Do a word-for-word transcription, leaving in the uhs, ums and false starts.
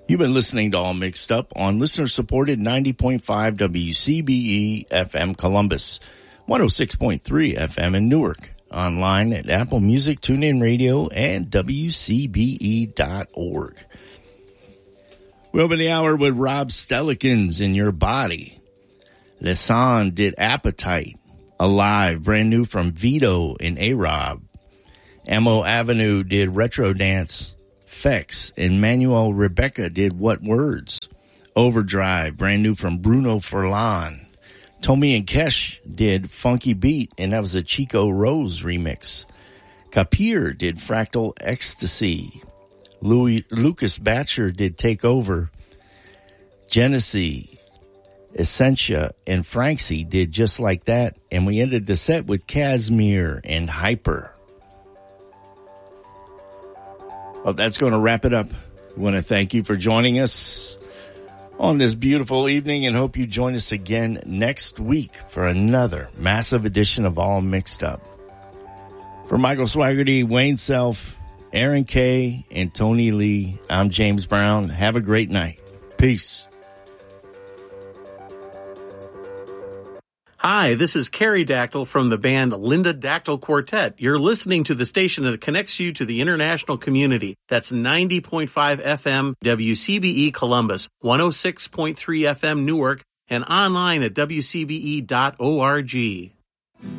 You've been listening to All Mixed Up on listener-supported ninety point five W C B E F M Columbus, one oh six point three F M in Newark, online at Apple Music, TuneIn Radio, and W C B E dot org. We open the hour with Rob Stellikins, In Your Body. Lisanne did Appetite. Alive, brand new from Vito and A-Rob. Ammo Avenue did Retro Dance. Fex and Manuel Rebecca did What Words. Overdrive, brand new from Bruno Furlan. Tommy and Kesh did Funky Beat, and that was a Chico Rose remix. Kapir did Fractal Ecstasy. Louis, Lucas Batcher did Take Over. Genesee, Essentia, and Franksy did Just Like That. And we ended the set with Casimir and Hyper. Well, that's going to wrap it up. I want to thank you for joining us on this beautiful evening and hope you join us again next week for another massive edition of All Mixed Up. For Michael Swaggerty, Wayne Self, Aaron Kay, and Tony Lee, I'm James Brown. Have a great night. Peace. Hi, this is Carrie Dactyl from the band Linda Dactyl Quartet. You're listening to the station that connects you to the international community. That's ninety point five F M W C B E Columbus, one oh six point three F M Newark, and online at W C B E dot org.